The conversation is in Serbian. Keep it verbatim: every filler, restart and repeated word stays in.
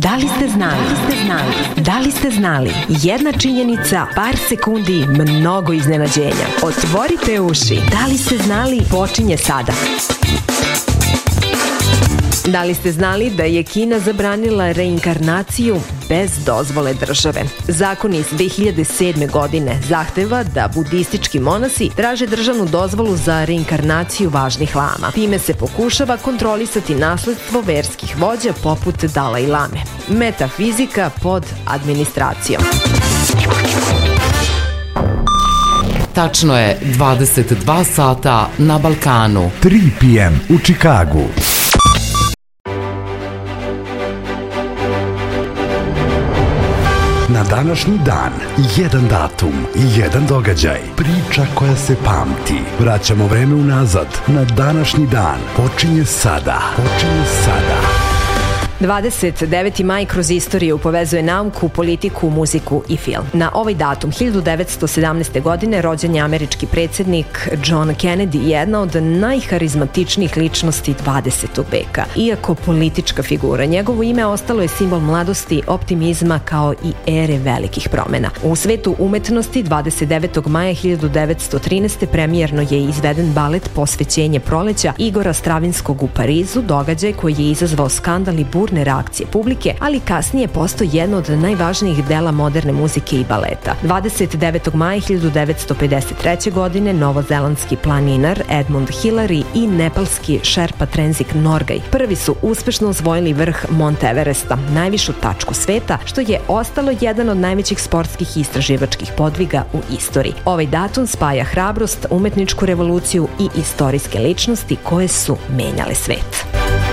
Da li ste znali? Da li ste znali? Da li ste znali? Jedna činjenica, par sekundi, mnogo iznenađenja. Otvorite uši. Da li ste znali? Počinje sada. Da li ste znali da je Kina zabranila reinkarnaciju bez dozvole države? Zakon iz dve hiljade sedme. godine zahteva da budistički monasi traže državnu dozvolu za reinkarnaciju važnih lama. Time se pokušava kontrolisati nasledstvo verskih vođa poput Dalaj Lame. Metafizika pod administracijom. Tačno je dvadeset dva sata na Balkanu. tri pe em u Čikagu. Na današnji dan, jedan datum, jedan događaj, priča koja se pamti. Vraćamo vreme unazad, na današnji dan. Počinje sada. Počinje sada. dvadeset deveti maj kroz istoriju povezuje nauku, politiku, muziku i film. Na ovaj datum, hiljadu devetsto sedamnaeste. godine, rođen je američki predsjednik John Kennedy, jedna od najharizmatičnijih ličnosti dvadesetog veka. Iako politička figura, njegovo ime ostalo je simbol mladosti, optimizma kao i ere velikih promena. U svetu umetnosti dvadeset devetog maja hiljadu devetsto trinaeste. premijerno je izveden balet Posvećenje proleća Igora Stravinskog u Parizu, događaj koji je izazvao skandal i bur reakcije publike, ali kasnije postao jedno od najvažnijih dela moderne muzike i baleta. dvadeset devetog maja hiljadu devetsto pedeset treće. godine novozelandski planinar Edmund Hillary i nepalski šerpa Tenzing Norgay prvi su uspešno osvojili vrh Mont Everesta, najvišu tačku sveta, što je ostalo jedan od najvećih sportskih i istraživačkih podviga u istoriji. Ovaj datum spaja hrabrost, umetničku revoluciju i istorijske ličnosti koje su menjale svet.